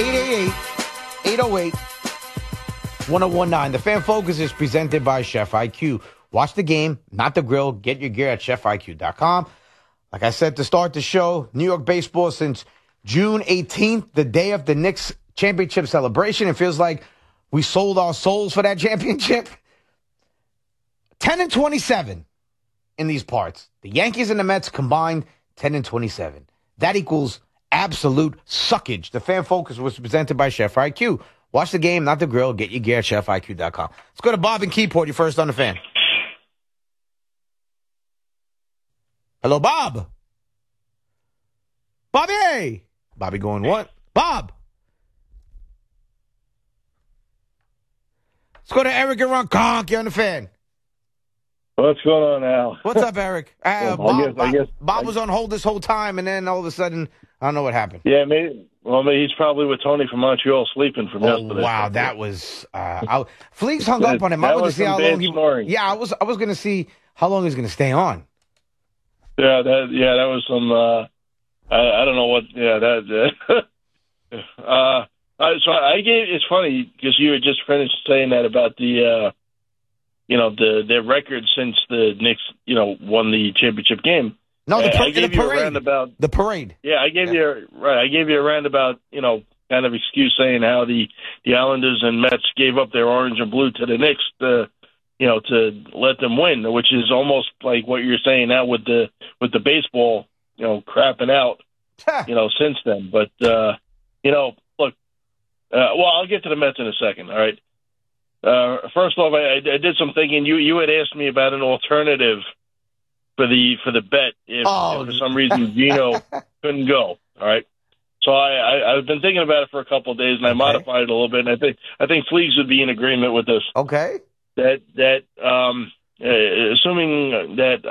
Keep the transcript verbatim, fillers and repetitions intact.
eight eight eight, eight oh eight, one oh one nine. The Fan Focus is presented by Chef I Q. Watch the game, not the grill. Get your gear at chef I Q dot com. Like I said to start the show, New York baseball since June eighteenth, the day of the Knicks championship celebration. It feels like we sold our souls for that championship. ten and twenty-seven in these parts. The Yankees and the Mets combined ten and twenty-seven. That equals absolute suckage. The Fan Focus was presented by Chef I Q. Watch the game, not the grill. Get your gear at chef I Q dot com. Let's go to Bob in Keyport. You're first on the Fan. Hello, Bob. Bobby. Bobby going what? Bob. Let's go to Eric and Ronconk. You're on the Fan. What's going on, Al? What's up, Eric? Uh, well, Bob, I guess, I guess, Bob I, was on hold this whole time, and then all of a sudden, I don't know what happened. Yeah, maybe. Well, maybe he's probably with Tony from Montreal sleeping from oh, yesterday. Wow, that was. Uh, I, Fleeks hung up on him. I was going to see how long he. Snoring. Yeah, I was. I was going to see how long he's going to stay on. Yeah, that. Yeah, that was some. Uh, I, I don't know what. Yeah, that. Uh, uh, I, so I gave. It's funny because you had just finished saying that about the. Uh, You know, the their record since the Knicks, you know, won the championship game. No, the, par- I gave the you parade. a roundabout. The parade. Yeah, I gave yeah. you a, right. I gave you a roundabout, you know, kind of excuse saying how the, the Islanders and Mets gave up their orange and blue to the Knicks to, you know, to let them win, which is almost like what you're saying now with the with the baseball, you know, crapping out, you know, since then. But uh, you know, look, uh, well, I'll get to the Mets in a second. All right. Uh, first off, I, I did some thinking. You you had asked me about an alternative for the for the bet if, oh. if for some reason Gino couldn't go. All right, so I, I I've been thinking about it for a couple of days, and I okay. modified it a little bit. And I think I think Fleegs would be in agreement with this. Okay. That that um, uh, assuming that